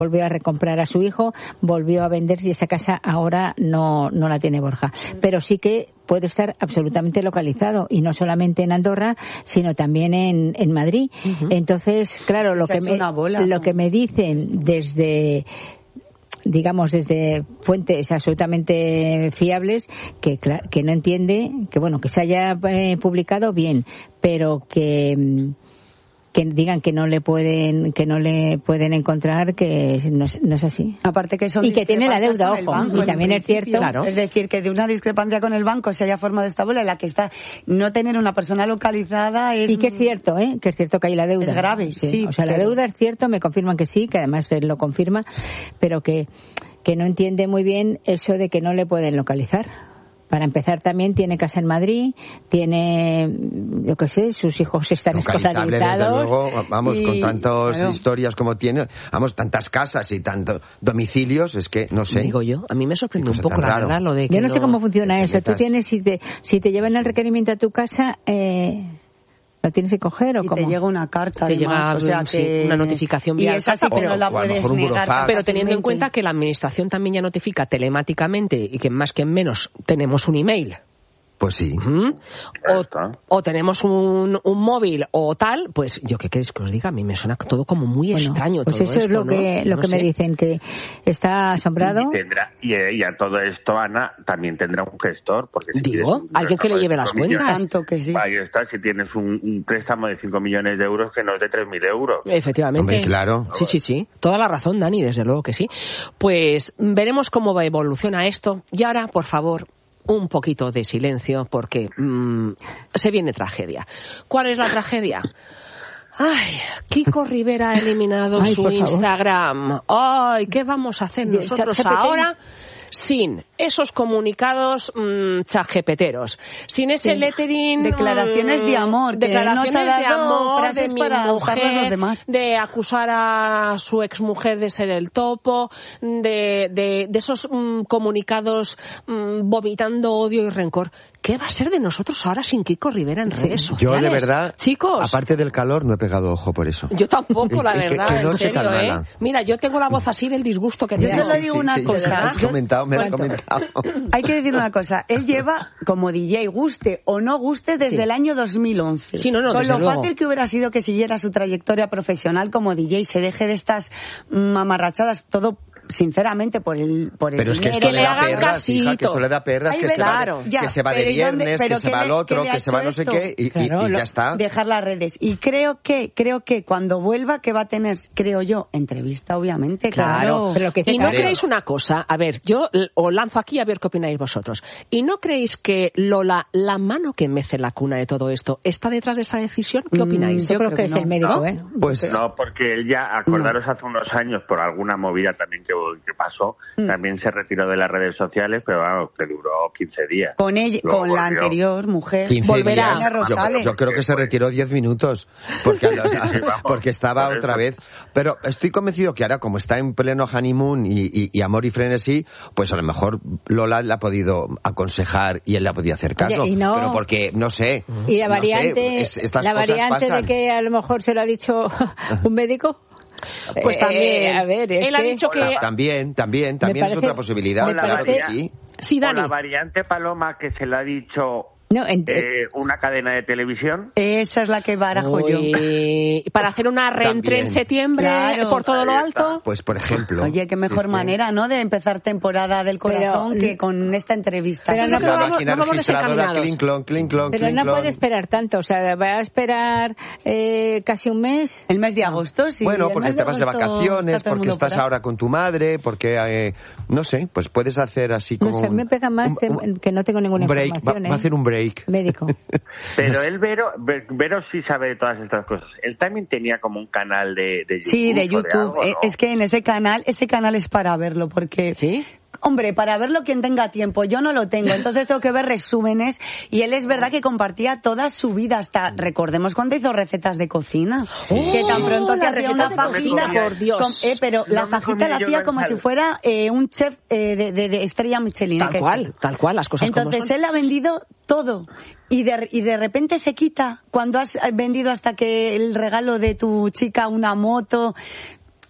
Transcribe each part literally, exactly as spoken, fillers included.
volvió a recomprar a su hijo, volvió a vender y esa casa ahora no, no la tiene Borja. Pero sí que puede estar absolutamente localizado y no solamente en Andorra, sino también en, en Madrid. Uh-huh. Entonces, claro, lo que, me, bola, lo ¿no? que me dicen desde... digamos desde fuentes absolutamente fiables que que no entiende que bueno que se haya eh, publicado bien, pero que que digan que no le pueden que no le pueden encontrar, que no es, no es así. Aparte que son y que tiene la deuda, ojo, banco, y también es cierto, claro. Es decir, que de una discrepancia con el banco se haya formado esta bola en la que está no tener una persona localizada es... Y que es cierto, ¿eh? Que es cierto que hay la deuda. Es grave, sí. sí o sea, pero... la deuda es cierto, me confirman que sí, que además él lo confirma, pero que que no entiende muy bien eso de que no le pueden localizar. Para empezar, también tiene casa en Madrid, tiene, yo qué sé, sus hijos están escolarizados. Desde luego, vamos, y, con tantas claro. historias como tiene, vamos, tantas casas y tantos domicilios, es que, no sé. Digo yo, a mí me sorprende un poco, la verdad, lo de que Yo no, no sé cómo funciona eso. metas... Tú tienes, si te, si te llevan el requerimiento a tu casa, eh... ¿lo tienes que coger o y cómo? te llega una carta, te además, llega o sea sí, que... una notificación vía y esa sí que no la puedes negar. Pero teniendo en cuenta que la administración también ya notifica telemáticamente y que más que menos tenemos un email. Pues sí. Uh-huh. O, o tenemos un, un móvil o tal, pues yo qué queréis que os diga, a mí me suena todo como muy bueno, extraño. Pues todo eso esto, es lo ¿no? que lo no que sé. me dicen, que está asombrado. Y, tendrá, y, y a todo esto, Ana, también tendrá un gestor. Porque si Digo, un alguien que le lleve las cuentas. Tanto que sí. Ahí está, si tienes un, un préstamo de cinco millones de euros que no es de tres mil euros. Efectivamente. Hombre, claro. Sí, sí, sí. Toda la razón, Dani, desde luego que sí. Pues veremos cómo evoluciona esto. Y ahora, por favor, un poquito de silencio porque mmm, se viene tragedia. ¿Cuál es la tragedia? Ay, Kiko Rivera ha eliminado Ay, su Instagram. Ay, ¿qué vamos a hacer nosotros ahora? Sin esos comunicados mmm, chajepeteros, sin ese sí. lettering, declaraciones de amor, declaraciones que nos ha de dado amor de mi para mujer, los demás. de acusar a su exmujer de ser el topo, de, de, de esos mmm, comunicados mmm, vomitando odio y rencor. ¿Qué va a ser de nosotros ahora sin Kiko Rivera en sí. redes sociales? Yo, de verdad, chicos, aparte del calor, no he pegado ojo por eso. Yo tampoco, la verdad, que, que no en serio, ¿eh? mala. Mira, yo tengo la voz así del disgusto que yo tengo. Yo solo digo sí, una sí, cosa. Me has comentado, me has comentado. Hay que decir una cosa. Él lleva como D J, guste o no guste, desde sí. el año dos mil once. Sí, no, no, Con lo luego. fácil que hubiera sido que siguiera su trayectoria profesional como D J, se deje de estas mamarrachadas, todo... sinceramente por el por el pero es que esto que le da perras, hija, que esto le da perras, que, se claro, va de, ya, que se va de viernes, dónde, que se va al otro, que, que se va no sé esto? qué y, claro, y, y lo, ya está. Dejar las redes. Y creo que creo que cuando vuelva que va a tener, creo yo, entrevista obviamente, claro. claro. Pero que y no creo. creéis una cosa, a ver, yo os lanzo aquí a ver qué opináis vosotros. ¿Y no creéis que Lola, la mano que mece la cuna de todo esto, está detrás de esta decisión? ¿Qué opináis? Mm, yo, yo creo, creo que, que es no. el médico, no, ¿eh? Pues no, porque él ya, acordaros no. hace unos años por alguna movida también que, que pasó, mm. también se retiró de las redes sociales, pero vamos, que duró quince días. Con ella, Luego con la volvió. anterior mujer. Volverá. Rosales. Yo, yo creo que se retiró diez minutos, porque, o sea, sí, vamos, porque estaba otra vez. Pero estoy convencido que ahora, como está en pleno honeymoon y, y, y amor y frenesí, pues a lo mejor Lola le ha podido aconsejar y él le ha podido hacer caso. Oye, y no, pero porque, no sé. Y la variante, no sé, es, estas la cosas variante pasan. de que a lo mejor se lo ha dicho un médico. Pues también, eh, a ver, es él ha que... dicho que... También, también, también parece, es otra posibilidad. Me Claro parece... que sí. Sí, Dani. O la variante Paloma que se le ha dicho... No, en... eh, una cadena de televisión. Esa es la que barajo Uy, yo. Para hacer una reentré en septiembre, claro, por todo lo alto. Pues por ejemplo. Oye, qué mejor es manera, que... ¿no? De empezar temporada del corazón pero, que con esta entrevista. Pero no, no, la vamos, máquina no registradora, clink, clon, clink, clon, Pero clink, no clon. puede esperar tanto, o sea, va a esperar eh, casi un mes. El mes de agosto, sí. Bueno, porque te vas de vacaciones, porque estás por ahora con tu madre, porque, eh, no sé, pues puedes hacer así como... No sé, me pega más un, un, que no tengo ninguna break, información. Va, ¿eh? va a hacer un break. Médico. Pero él, Vero, Vero sí sabe de todas estas cosas. Él también tenía como un canal de, de YouTube. Sí, de YouTube. De algo, ¿no? Es que en ese canal, ese canal es para verlo, porque... ¿Sí? Hombre, para verlo quien tenga tiempo, yo no lo tengo, entonces tengo que ver resúmenes y él es verdad que compartía toda su vida, hasta recordemos cuando hizo recetas de cocina, oh, que tan pronto que hacía una fajita, por Dios. Con, eh, pero no la fajita la hacía como si fuera eh, un chef eh, de, de, de estrella Michelin. Tal cual, tal cual, las cosas entonces como son. Él ha vendido todo. Y de, y de repente se quita cuando has vendido hasta que el regalo de tu chica una moto.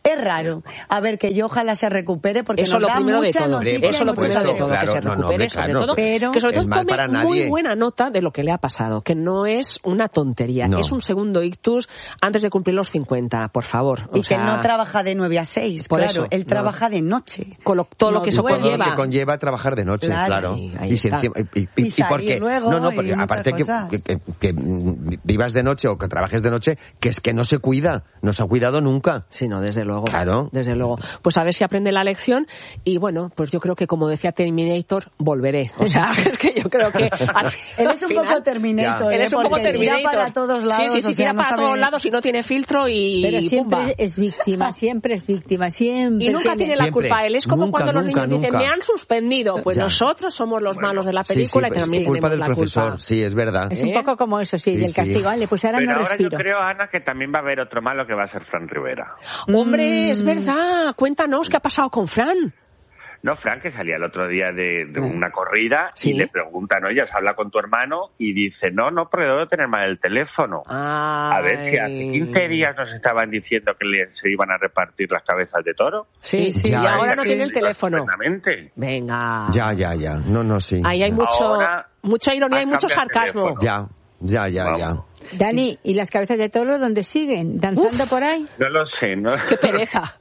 Es raro. A ver, que yo ojalá se recupere porque eso nos lo da primero de mucha todo. noticia. Eso lo primero de todo, claro, que se no, no, recupere, hombre, sobre claro. todo, Pero que sobre todo el mal tome para muy nadie. buena nota de lo que le ha pasado, que no es una tontería, No. es un segundo ictus antes de cumplir los cincuenta, por favor. O Y sea, que no trabaja de nueve a seis, por claro, eso, él no. trabaja de noche. con lo- todo lo No que eso duerme. Todo lo conlleva. que conlleva trabajar de noche, Claro. claro. Ahí- ahí y, si está. encima- y, y- Y y salir porque luego no, no, y porque muchas aparte que, cosas. que, que- que, mm, vivas de noche o que trabajes de noche, que es que no se cuida, no se ha cuidado nunca. Sí, no, desde luego. Claro. Desde luego. Pues a ver si aprende la lección y bueno, pues yo creo que como decía Terminator, volveré. O sea, es que yo creo que al, Él al es un final- poco Terminator, Ya. Él ¿eh? es un poco Porque Terminator. tira para todos lados. Sí, sí, sí, o sea, tira no para sabe- todos lados y no tiene filtro y Pero siempre pumba. es víctima, siempre es víctima, siempre. Y nunca tiene la Siempre. culpa él. Es como Nunca, cuando los nunca, niños dicen, nunca. me han suspendido. Pues Ya. nosotros somos los malos de la Sí, sí, película pues, y también es culpa tenemos del la profesor, culpa. sí, es verdad. Es ¿Eh? un poco como eso, sí, Sí, del sí. castigo. Vale, pues ahora Pero no ahora respiro. yo creo, Ana, que también va a haber otro malo que va a ser Fran Rivera. Hombre, Mm. es verdad. Cuéntanos qué ha pasado con Fran. No, Fran, que salía el otro día de, de una corrida Sí. y le preguntan, oye, ¿has hablado con tu hermano? Y dice, no, no, porque debo tener mal el teléfono. Ay. A ver, si hace quince días nos estaban diciendo que le- se iban a repartir las cabezas de toro. Sí, sí, Ya, y ahora ya, no sí. tiene el teléfono. Perfectamente. Venga. Ya, ya, ya. No, no, sí. Ahí hay mucho, Ahora mucha ironía y has mucho cambiado el sarcasmo. teléfono. Ya, ya, ya, ya. Vamos. Dani, ¿y las cabezas de toro dónde siguen? ¿Danzando Uf. por ahí? No lo sé, ¿no? Qué pereza.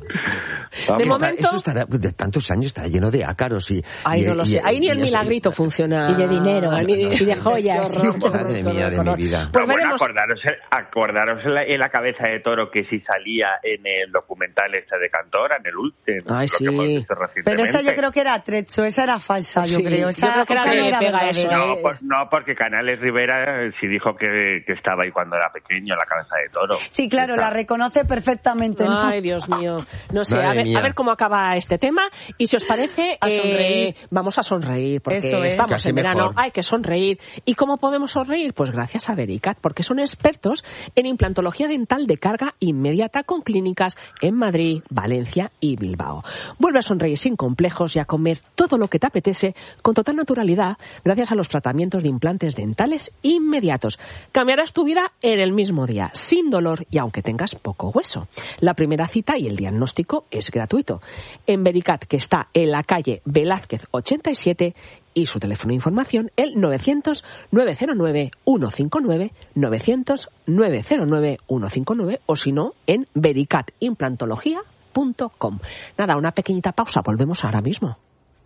Vamos. De Está- momento- eso estará, de tantos años estará lleno de ácaros y... Ay, y- no lo y- sé. Ahí ni y el eso- milagrito funciona. Y de dinero, Ni y de joyas. Qué horror, qué horror, Madre qué mía horror, de qué mi horror. vida. Pues Pero bueno, veremos. acordaros, acordaros en la, en la cabeza de toro que sí salía en el documental este de Cantora, en el último, Ay, lo sí. que hemos visto Pero recientemente. esa yo creo que era trecho, esa era falsa, yo Sí, creo. yo Esa, creo que era esa que no le era pega eso, verdadera. ¿eh? No, pues no, porque Canales Rivera eh, sí dijo que, que estaba ahí cuando era pequeño, en la cabeza de toro. Sí, claro, la reconoce perfectamente. ¿no? Ay, Dios mío. No sé, Madre a ver, mía. a ver cómo acaba este tema. Y si os parece, A eh, sonreír. vamos a sonreír, porque Eso es. estamos Casi en verano, mejor. hay que sonreír. ¿Y cómo podemos sonreír? Pues gracias a Vericat, porque son expertos en implantología dental de carga inmediata con clínicas en Madrid, Valencia y Bilbao. Vuelve a sonreír sin complejos y a comer todo lo que te apetece con total naturalidad gracias a los tratamientos de implantes dentales inmediatos. Cambiarás tu vida en el mismo día, sin dolor y aunque tengas poco hueso. La primera cita y el diagnóstico es gratuito. En Vericat, que está en la calle Velázquez ochenta y siete, y su teléfono de información el novecientos, nueve cero nueve, ciento cincuenta y nueve, novecientos, nueve cero nueve, ciento cincuenta y nueve o si no en vericat implantología punto com. Nada, una pequeñita pausa, volvemos ahora mismo.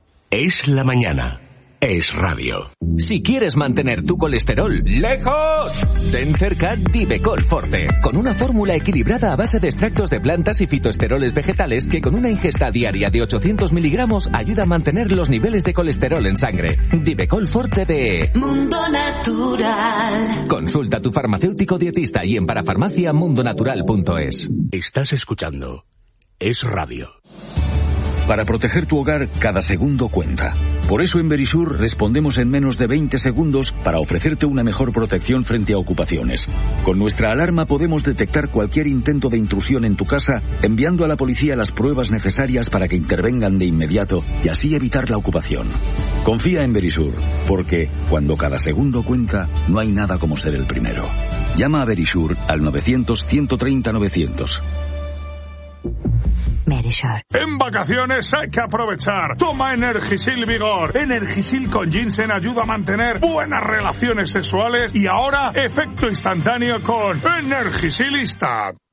Es la mañana. Es radio. Si quieres mantener tu colesterol lejos, ten cerca Divecol Forte, con una fórmula equilibrada a base de extractos de plantas y fitoesteroles vegetales que con una ingesta diaria de ochocientos miligramos ayuda a mantener los niveles de colesterol en sangre. Divecol Forte de Mundo Natural. Consulta a tu farmacéutico dietista y en parafarmacia mundonatural punto es. Estás escuchando Es Radio. Para proteger tu hogar, cada segundo cuenta. Por eso en Verisur respondemos en menos de veinte segundos para ofrecerte una mejor protección frente a ocupaciones. Con nuestra alarma podemos detectar cualquier intento de intrusión en tu casa, enviando a la policía las pruebas necesarias para que intervengan de inmediato y así evitar la ocupación. Confía en Verisur, porque cuando cada segundo cuenta, no hay nada como ser el primero. Llama a Verisur al novecientos, ciento treinta, novecientos. Verisur. En vacaciones hay que aprovechar. Toma Energisil Vigor. Energisil con ginseng ayuda a mantener buenas relaciones sexuales y ahora efecto instantáneo con Energisil Instant.